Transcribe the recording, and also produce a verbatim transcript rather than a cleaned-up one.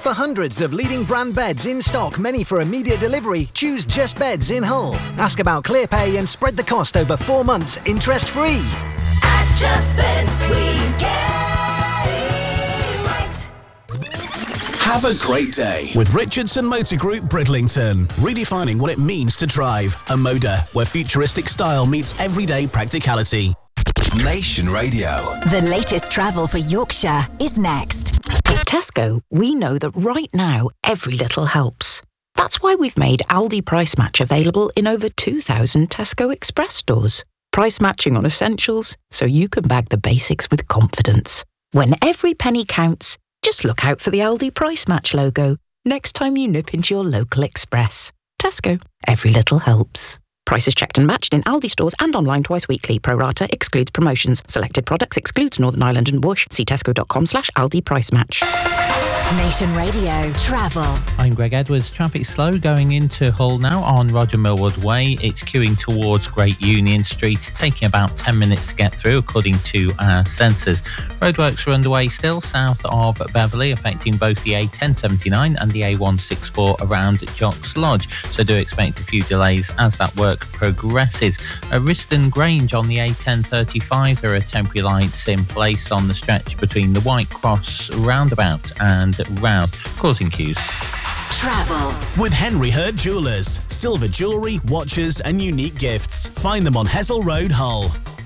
For hundreds of leading brand beds in stock, many for immediate delivery, choose Just Beds in Hull. Ask about ClearPay and spread the cost over four months, interest-free. At Just Beds, we get it right. Have a great day with Richardson Motor Group Bridlington. Redefining what it means to drive. A Moda, where futuristic style meets everyday practicality. Nation Radio. The latest travel for Yorkshire is next. At Tesco, we know that right now, every little helps. That's why we've made Aldi Price Match available in over two thousand Tesco Express stores. Price matching on essentials, so you can bag the basics with confidence. When every penny counts, just look out for the Aldi Price Match logo next time you nip into your local Express. Tesco, every little helps. Prices checked and matched in Aldi stores and online twice weekly. Pro rata excludes promotions. Selected products excludes Northern Ireland and Bush. See tesco.com slash Aldi Price Match. Nation Radio Travel. I'm Greg Edwards. Traffic slow going into Hull now on Roger Millward Way. It's queuing towards Great Union Street, taking about ten minutes to get through according to our sensors. Roadworks are underway still south of Beverley, affecting both the A ten seventy-nine and the A one sixty-four around Jock's Lodge, so do expect a few delays as that work progresses. At Riston Grange on the A ten thirty-five, there are temporary lights in place on the stretch between the White Cross roundabout and Rouse, causing queues. Travel with Henry Hurt Jewellers. Silver jewellery, watches and unique gifts. Find them on Hessel Road, Hull.